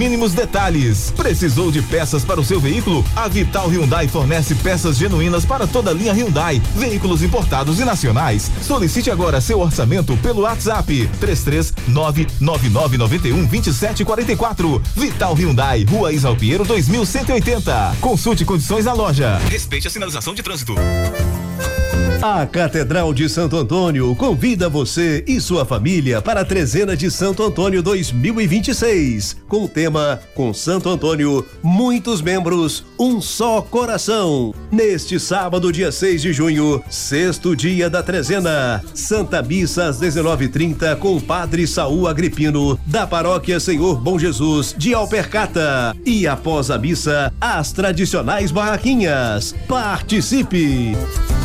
mínimos detalhes. Precisou de peças para o seu veículo? A Vital Hyundai fornece peças genuínas para toda a linha Hyundai, veículos importados e nacionais. Solicite agora seu orçamento pelo WhatsApp 33999912744. Vital Hyundai, Rua Isalpiero 2180. Consulte condições na loja. Respeite a sinalização de trânsito. A Catedral de Santo Antônio convida você e sua família para a Trezena de Santo Antônio 2026, com o tema Com Santo Antônio, muitos membros, um só coração. Neste sábado, dia 6 de junho, sexto dia da Trezena, Santa Missa às 19h30 com o Padre Saul Agripino, da Paróquia Senhor Bom Jesus de Alpercata. E após a missa, as tradicionais barraquinhas. Participe!